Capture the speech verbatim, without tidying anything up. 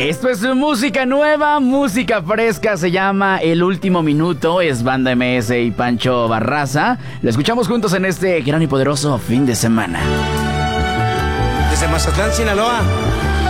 Esto es música nueva, música fresca, se llama El Último Minuto, es Banda M S y Pancho Barraza. Lo escuchamos juntos en este gran y poderoso fin de semana. Desde Mazatlán, Sinaloa,